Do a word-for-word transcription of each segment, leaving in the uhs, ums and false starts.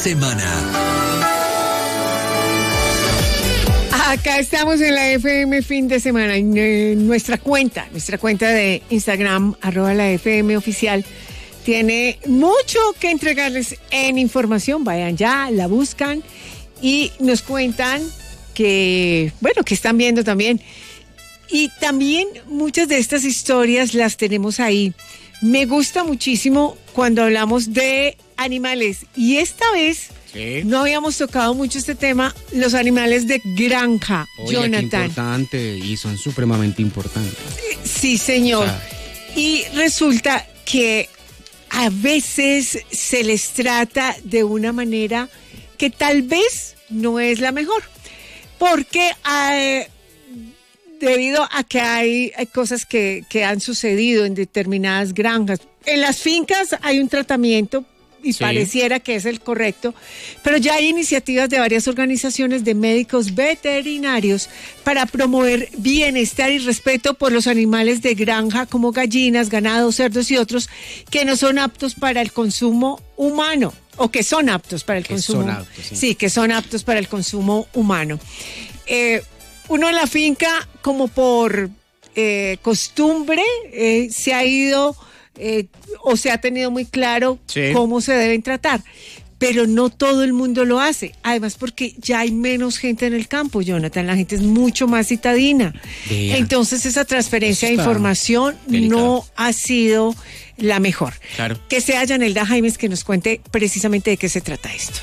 semana. Acá estamos en la F M fin de semana, en nuestra cuenta, nuestra cuenta de Instagram, arroba la F M oficial, tiene mucho que entregarles en información. Vayan ya, la buscan y nos cuentan que, bueno, que están viendo también. Y también muchas de estas historias las tenemos ahí. Me gusta muchísimo cuando hablamos de animales y esta vez sí. no habíamos tocado mucho este tema, los animales de granja. Oye, Jonathan. Qué importante y son supremamente importantes. Sí, señor. O sea, y resulta que a veces se les trata de una manera que tal vez no es la mejor, porque eh, debido a que hay, hay cosas que, que han sucedido en determinadas granjas. En las fincas hay un tratamiento y sí. pareciera que es el correcto, pero ya hay iniciativas de varias organizaciones de médicos veterinarios para promover bienestar y respeto por los animales de granja como gallinas, ganado, cerdos y otros que no son aptos para el consumo humano o que son aptos para el que consumo. Son aptos, sí. sí, que son aptos para el consumo humano. Eh, uno en la finca, como por eh, costumbre, eh, se ha ido eh, o se ha tenido muy claro sí. cómo se deben tratar, pero no todo el mundo lo hace. Además, porque ya hay menos gente en el campo, Jonathan, la gente es mucho más citadina. Bien. Entonces, esa transferencia de información delicado. No ha sido la mejor. Claro. Que sea Yanelda Jaimes que nos cuente precisamente de qué se trata esto.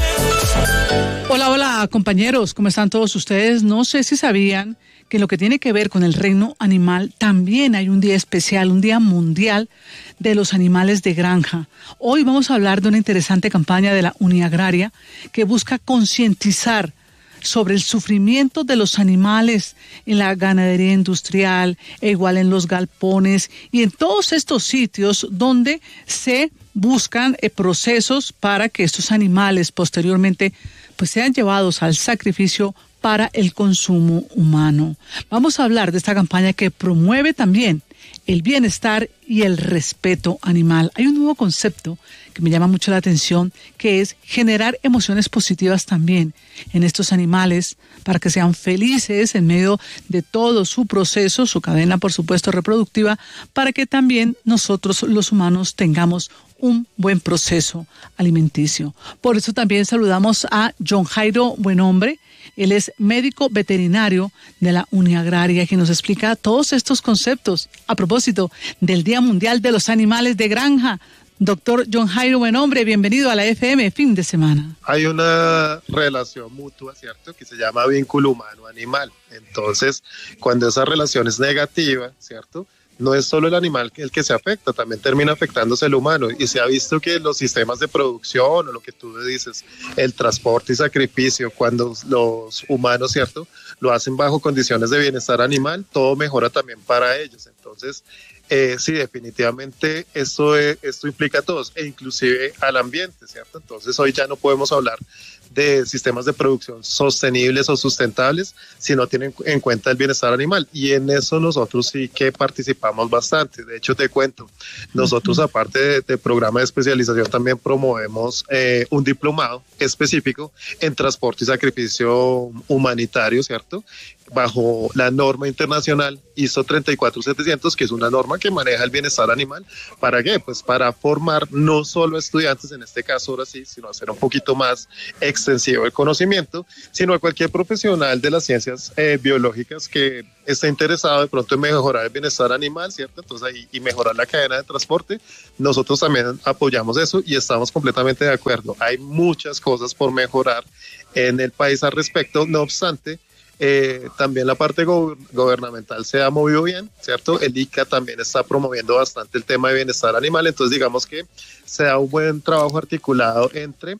Hola, hola, compañeros, ¿cómo están todos ustedes? No sé si sabían que en lo que tiene que ver con el reino animal también hay un día especial, un día mundial de los animales de granja. Hoy vamos a hablar de una interesante campaña de la Uniagraria que busca concientizar sobre el sufrimiento de los animales en la ganadería industrial, e igual en los galpones y en todos estos sitios donde se buscan eh, procesos para que estos animales posteriormente pues sean llevados al sacrificio para el consumo humano. Vamos a hablar de esta campaña que promueve también el bienestar y el respeto animal. Hay un nuevo concepto que me llama mucho la atención, que es generar emociones positivas también en estos animales para que sean felices en medio de todo su proceso, su cadena, por supuesto, reproductiva, para que también nosotros, los humanos, tengamos un buen proceso alimenticio. Por eso también saludamos a John Jairo Buenombre. Él es médico veterinario de la Uniagraria, que nos explica todos estos conceptos a propósito del Día Mundial de los Animales de Granja. Doctor John Jairo Buenombre, bienvenido a la F M fin de semana. Hay una relación mutua, ¿cierto?, que se llama vínculo humano-animal. Entonces, cuando esa relación es negativa, ¿cierto?, no es solo el animal el que se afecta, también termina afectándose el humano, y se ha visto que los sistemas de producción, o lo que tú dices, el transporte y sacrificio, cuando los humanos, ¿cierto?, lo hacen bajo condiciones de bienestar animal, todo mejora también para ellos. Entonces, eh, sí, definitivamente esto, eh, esto implica a todos, e inclusive al ambiente, ¿cierto? Entonces, hoy ya no podemos hablar de sistemas de producción sostenibles o sustentables si no tienen en cuenta el bienestar animal, y en eso nosotros sí que participamos bastante. De hecho, te cuento, nosotros uh-huh. aparte de, de programa de especialización también promovemos eh, un diplomado específico en transporte y sacrificio humanitario, ¿cierto?, bajo la norma internacional I S O treinta y cuatro setecientos, que es una norma que maneja el bienestar animal. ¿Para qué? Pues para formar no solo estudiantes, en este caso ahora sí, sino hacer un poquito más extensivo el conocimiento, sino a cualquier profesional de las ciencias eh, biológicas que esté interesado de pronto en mejorar el bienestar animal, ¿cierto? Entonces ahí, y mejorar la cadena de transporte. Nosotros también apoyamos eso y estamos completamente de acuerdo. Hay muchas cosas por mejorar en el país al respecto, no obstante, Eh, también la parte go- gubernamental se ha movido bien, ¿cierto? El I C A también está promoviendo bastante el tema de bienestar animal, entonces digamos que se da un buen trabajo articulado entre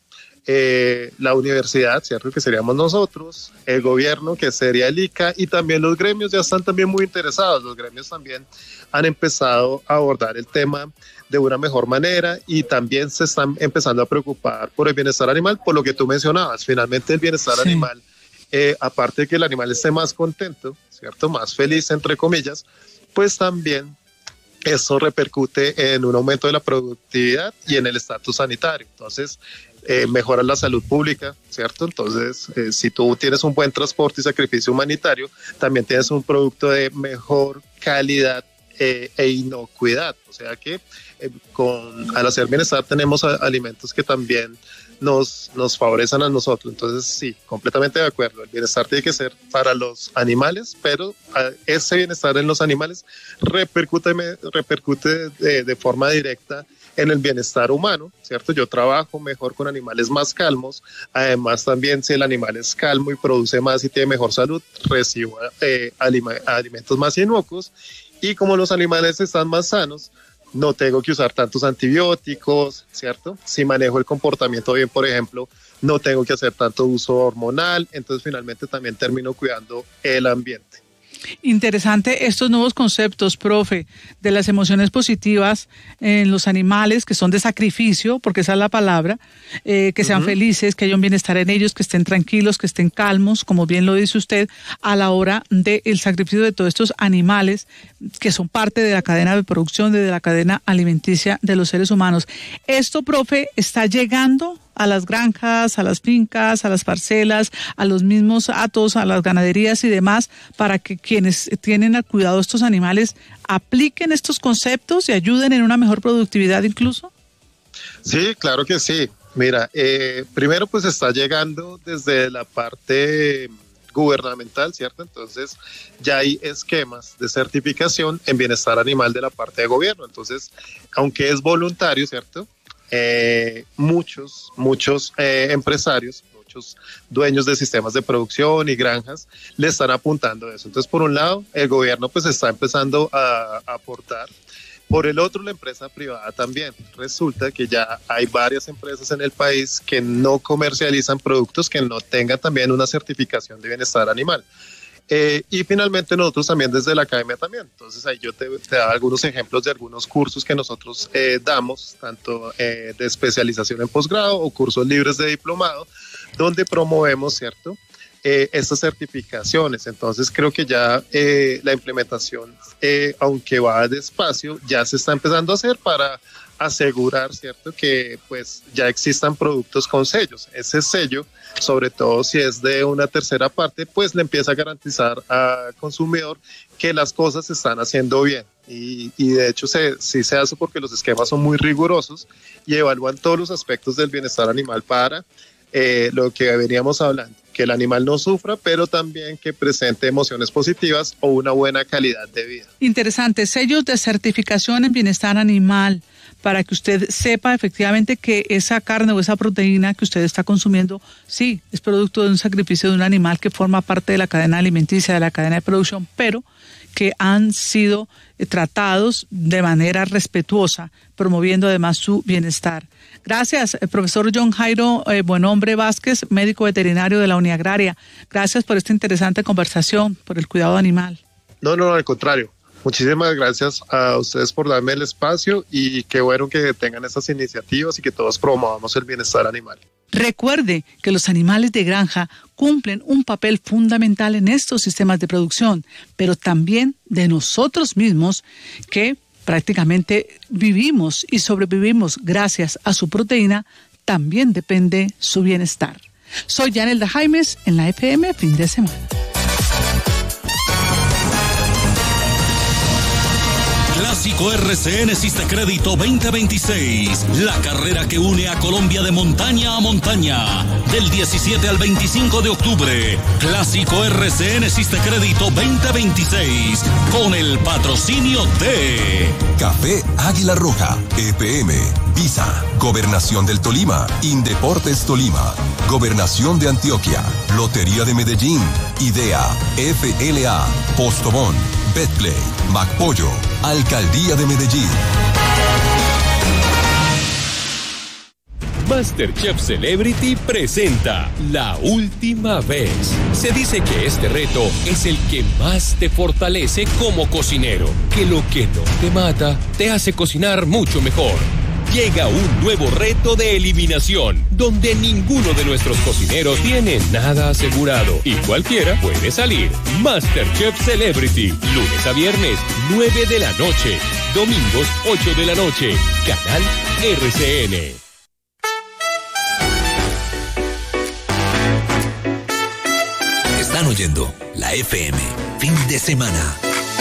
eh, la universidad, ¿cierto?, que seríamos nosotros, el gobierno, que sería el I C A, y también los gremios ya están también muy interesados. Los gremios también han empezado a abordar el tema de una mejor manera y también se están empezando a preocupar por el bienestar animal, por lo que tú mencionabas. Finalmente el bienestar sí. animal, Eh, aparte de que el animal esté más contento, ¿cierto?, más feliz, entre comillas, pues también eso repercute en un aumento de la productividad y en el estatus sanitario. Entonces, eh, mejoran la salud pública, ¿cierto? Entonces, eh, si tú tienes un buen transporte y sacrificio humanitario, también tienes un producto de mejor calidad eh, e inocuidad. O sea que eh, con, al hacer bienestar tenemos a, alimentos que también nos, nos favorecen a nosotros. Entonces, sí, completamente de acuerdo. El bienestar tiene que ser para los animales, pero a, ese bienestar en los animales repercute, repercute de, de forma directa en el bienestar humano, ¿cierto? Yo trabajo mejor con animales más calmos. Además, también si el animal es calmo y produce más y tiene mejor salud, recibo eh, alima, alimentos más inocuos. Y como los animales están más sanos, no tengo que usar tantos antibióticos, ¿cierto? Si manejo el comportamiento bien, por ejemplo, no tengo que hacer tanto uso hormonal, entonces finalmente también termino cuidando el ambiente. Interesante estos nuevos conceptos, profe, de las emociones positivas en los animales que son de sacrificio, porque esa es la palabra, eh, que sean uh-huh. felices, que haya un bienestar en ellos, que estén tranquilos, que estén calmos, como bien lo dice usted, a la hora del sacrificio de todos estos animales que son parte de la cadena de producción, de la cadena alimenticia de los seres humanos. Esto, profe, está llegando a las granjas, a las fincas, a las parcelas, a los mismos hatos, a las ganaderías y demás, para que quienes tienen al cuidado de estos animales apliquen estos conceptos y ayuden en una mejor productividad incluso? Sí, claro que sí. Mira, eh, primero pues está llegando desde la parte gubernamental, ¿cierto? Entonces ya hay esquemas de certificación en bienestar animal de la parte de gobierno. Entonces, aunque es voluntario, ¿cierto? Eh, muchos, muchos eh, empresarios, muchos dueños de sistemas de producción y granjas le están apuntando a eso. Entonces, por un lado, el gobierno pues está empezando a, a aportar. Por el otro, la empresa privada también. Resulta que ya hay varias empresas en el país que no comercializan productos que no tengan también una certificación de bienestar animal. Eh, y finalmente nosotros también desde la academia también. Entonces ahí yo te, te daba algunos ejemplos de algunos cursos que nosotros eh, damos, tanto eh, de especialización en posgrado o cursos libres de diplomado, donde promovemos, ¿cierto?, eh, estas certificaciones. Entonces creo que ya eh, la implementación, eh, aunque va despacio, ya se está empezando a hacer para asegurar, ¿cierto?, que pues ya existan productos con sellos. Ese sello, sobre todo si es de una tercera parte, pues le empieza a garantizar al consumidor que las cosas se están haciendo bien. Y, y de hecho se, sí se hace porque los esquemas son muy rigurosos y evalúan todos los aspectos del bienestar animal para eh, lo que veníamos hablando, que el animal no sufra, pero también que presente emociones positivas o una buena calidad de vida. Interesante, sellos de certificación en bienestar animal, para que usted sepa efectivamente que esa carne o esa proteína que usted está consumiendo, sí, es producto de un sacrificio de un animal que forma parte de la cadena alimenticia, de la cadena de producción, pero que han sido eh, tratados de manera respetuosa, promoviendo además su bienestar. Gracias, eh, profesor John Jairo eh, Buenombre Vázquez, médico veterinario de la Uniagraria. Gracias por esta interesante conversación, por el cuidado animal. No, no, al contrario. Muchísimas gracias a ustedes por darme el espacio y qué bueno que tengan estas iniciativas y que todos promovamos el bienestar animal. Recuerde que los animales de granja cumplen un papel fundamental en estos sistemas de producción, pero también de nosotros mismos que prácticamente vivimos y sobrevivimos gracias a su proteína, también depende su bienestar. Soy Yanelda Jaimes en la F M Fin de Semana. Clásico R C N Siste Crédito veinte veintiséis, la carrera que une a Colombia de montaña a montaña, del diecisiete al veinticinco de octubre. Clásico R C N Siste Crédito veinte veintiséis, con el patrocinio de Café Águila Roja, E P M, Visa, Gobernación del Tolima, Indeportes Tolima, Gobernación de Antioquia, Lotería de Medellín, Idea, F L A, Postobón, Betplay, MacPollo, Alcaldía de Medellín. MasterChef Celebrity presenta La Última Vez. Se dice que este reto es el que más te fortalece como cocinero, que lo que no te mata te hace cocinar mucho mejor. Llega un nuevo reto de eliminación, donde ninguno de nuestros cocineros tiene nada asegurado y cualquiera puede salir. MasterChef Celebrity, lunes a viernes, nueve de la noche, domingos, ocho de la noche, canal R C N. oyendo la F M, fin de semana.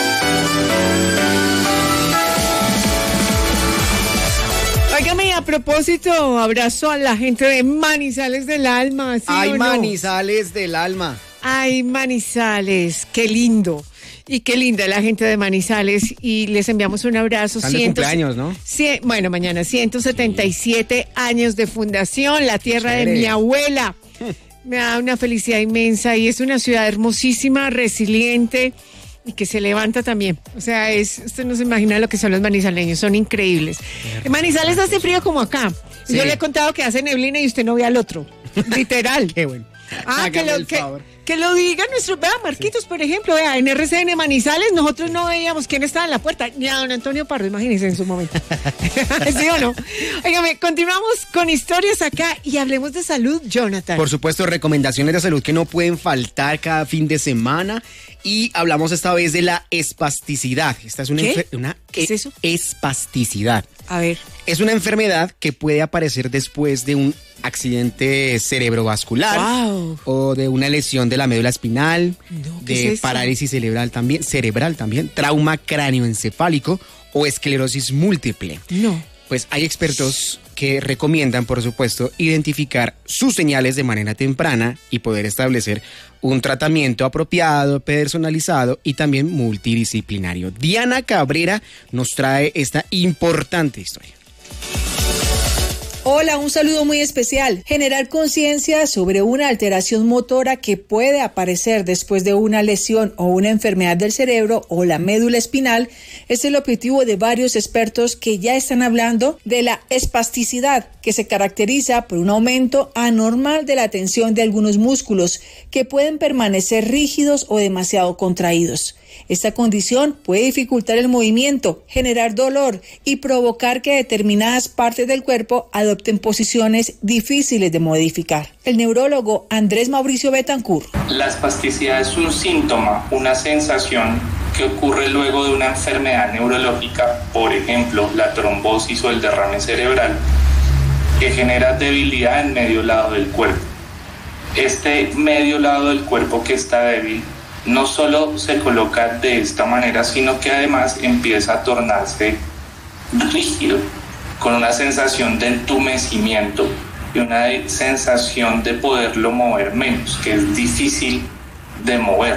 Óigame, a propósito, abrazo a la gente de Manizales del Alma. ¿Sí Ay, o no? Manizales del Alma. Ay, Manizales, qué lindo. Y qué linda la gente de Manizales. Y les enviamos un abrazo. Están de Cientos- cumpleaños, ¿no? Cien- bueno, mañana ciento setenta y siete años de fundación, la tierra de Chévere. mi abuela. Me da una felicidad inmensa y es una ciudad hermosísima, resiliente y que se levanta también. O sea, es, usted no se imagina lo que son los manizaleños, son increíbles. En Manizales hace frío como acá. Sí. Yo le he contado que hace neblina y usted no ve al otro. Literal. Qué bueno. Ah, que Hágame lo, el que, favor. que lo diga nuestro, vea, Marquitos, por ejemplo, vea, en R C N Manizales nosotros no veíamos quién estaba en la puerta, ni a don Antonio Pardo, imagínense en su momento. ¿Sí o no? Óigame, continuamos con historias acá y hablemos de salud, Jonathan. Por supuesto, recomendaciones de salud que no pueden faltar cada fin de semana. Y hablamos esta vez de la espasticidad. Esta es una, ¿Qué? enfer- una ¿Qué es e- eso? espasticidad. A ver. Es una enfermedad que puede aparecer después de un accidente cerebrovascular Wow. o de una lesión de la médula espinal, No, ¿qué de es eso? parálisis cerebral también, cerebral también, trauma cráneoencefálico o esclerosis múltiple. No. Pues hay expertos que recomiendan, por supuesto, identificar sus señales de manera temprana y poder establecer un tratamiento apropiado, personalizado y también multidisciplinario. Diana Cabrera nos trae esta importante historia. Hola, un saludo muy especial. Generar conciencia sobre una alteración motora que puede aparecer después de una lesión o una enfermedad del cerebro o la médula espinal es el objetivo de varios expertos que ya están hablando de la espasticidad, que se caracteriza por un aumento anormal de la tensión de algunos músculos que pueden permanecer rígidos o demasiado contraídos. Esta condición puede dificultar el movimiento, generar dolor y provocar que determinadas partes del cuerpo adopten posiciones difíciles de modificar. El neurólogo Andrés Mauricio Betancourt. La espasticidad es un síntoma, una sensación que ocurre luego de una enfermedad neurológica, por ejemplo, la trombosis o el derrame cerebral, que genera debilidad en medio lado del cuerpo. Este medio lado del cuerpo que está débil no solo se coloca de esta manera, sino que además empieza a tornarse rígido, con una sensación de entumecimiento y una sensación de poderlo mover menos, que es difícil de mover.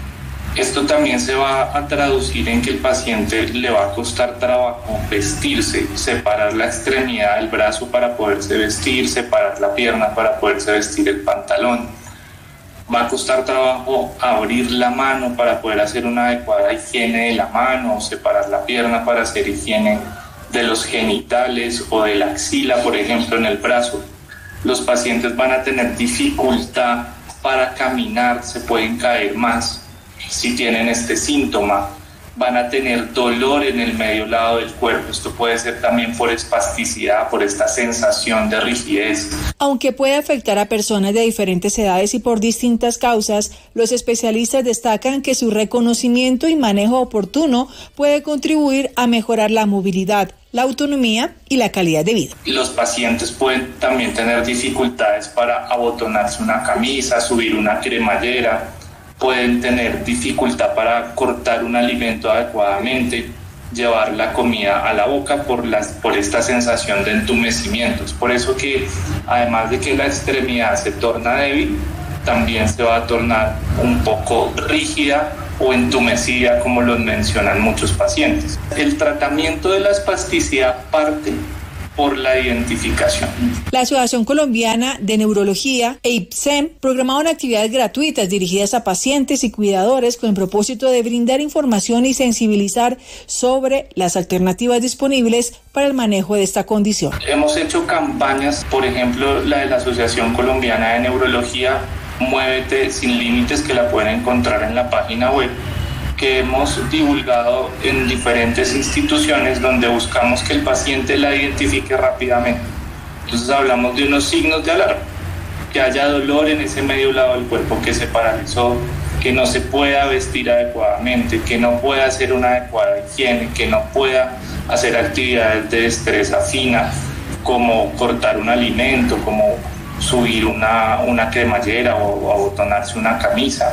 Esto también se va a traducir en que el paciente le va a costar trabajo vestirse, separar la extremidad del brazo para poderse vestir, separar la pierna para poderse vestir el pantalón. Va a costar trabajo abrir la mano para poder hacer una adecuada higiene de la mano, o separar la pierna para hacer higiene de los genitales o de la axila, por ejemplo, en el brazo. Los pacientes van a tener dificultad para caminar, se pueden caer más si tienen este síntoma. Van a tener dolor en el medio lado del cuerpo. Esto puede ser también por espasticidad, por esta sensación de rigidez. Aunque puede afectar a personas de diferentes edades y por distintas causas, los especialistas destacan que su reconocimiento y manejo oportuno puede contribuir a mejorar la movilidad, la autonomía y la calidad de vida. Los pacientes pueden también tener dificultades para abotonarse una camisa, subir una cremallera. Pueden tener dificultad para cortar un alimento adecuadamente, llevar la comida a la boca por, las, por esta sensación de entumecimiento. Es por eso que, además de que la extremidad se torna débil, también se va a tornar un poco rígida o entumecida, como los mencionan muchos pacientes. El tratamiento de la espasticidad parte por la identificación. La Asociación Colombiana de Neurología e I P S E M programaron actividades gratuitas dirigidas a pacientes y cuidadores con el propósito de brindar información y sensibilizar sobre las alternativas disponibles para el manejo de esta condición. Hemos hecho campañas, por ejemplo, la de la Asociación Colombiana de Neurología, Muévete Sin Límites, que la pueden encontrar en la página web, que hemos divulgado en diferentes instituciones donde buscamos que el paciente la identifique rápidamente. Entonces hablamos de unos signos de alarma, que haya dolor en ese medio lado del cuerpo que se paralizó, que no se pueda vestir adecuadamente, que no pueda hacer una adecuada higiene, que no pueda hacer actividades de destreza fina, como cortar un alimento, como subir una, una cremallera o, o abotonarse una camisa.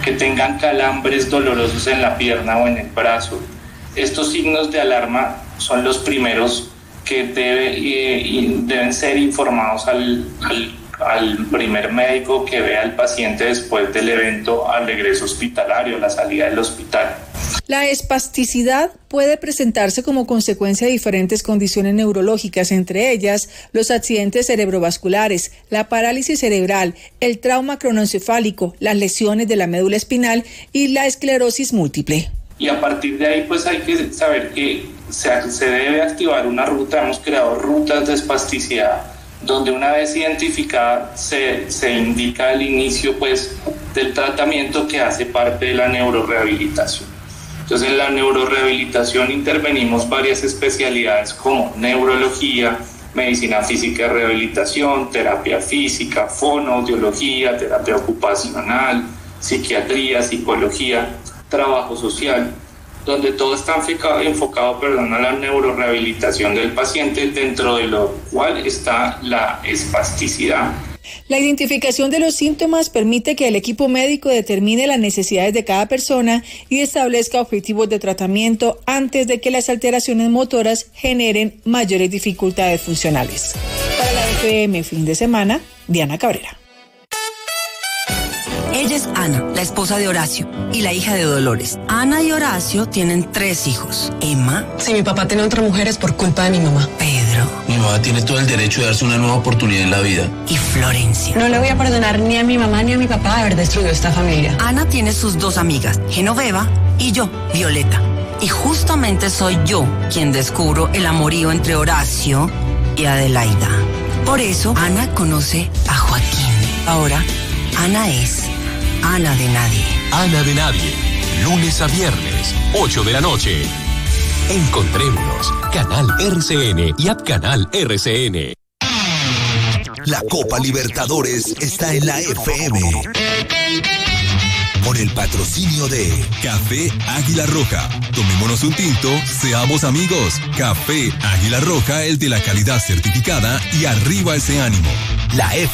que tengan calambres dolorosos en la pierna o en el brazo. Estos signos de alarma son los primeros que debe, eh, deben ser informados al, al, al primer médico que vea al paciente después del evento, al regreso hospitalario, la salida del hospital. La espasticidad puede presentarse como consecuencia de diferentes condiciones neurológicas, entre ellas los accidentes cerebrovasculares, la parálisis cerebral, el trauma cronoencefálico, las lesiones de la médula espinal y la esclerosis múltiple. Y a partir de ahí pues hay que saber que se, se debe activar una ruta. Hemos creado rutas de espasticidad donde una vez identificada se, se indica el inicio pues del tratamiento que hace parte de la neurorehabilitación. Entonces en la neurorehabilitación intervenimos varias especialidades como neurología, medicina física y rehabilitación, terapia física, fonoaudiología, terapia ocupacional, psiquiatría, psicología, trabajo social, donde todo está enfocado, enfocado perdón, a la neurorehabilitación del paciente, dentro de lo cual está la espasticidad. La identificación de los síntomas permite que el equipo médico determine las necesidades de cada persona y establezca objetivos de tratamiento antes de que las alteraciones motoras generen mayores dificultades funcionales. Para la F M Fin de Semana, Diana Cabrera. Ella es Ana, la esposa de Horacio, y la hija de Dolores. Ana y Horacio tienen tres hijos. Emma. Si mi papá tiene otra mujer es por culpa de mi mamá. Pedro. Mi mamá tiene todo el derecho de darse una nueva oportunidad en la vida. Y Florencia. No le voy a perdonar ni a mi mamá ni a mi papá haber destruido esta familia. Ana tiene sus dos amigas, Genoveva y yo, Violeta. Y justamente soy yo quien descubro el amorío entre Horacio y Adelaida. Por eso, Ana conoce a Joaquín. Ahora, Ana es Ana de Nadie. Ana de Nadie, lunes a viernes, ocho de la noche. Encontrémonos, Canal R C N y App Canal R C N. La Copa Libertadores está en la F M. Con el patrocinio de Café Águila Roja. Tomémonos un tinto, seamos amigos. Café Águila Roja, el de la calidad certificada, y arriba ese ánimo. La F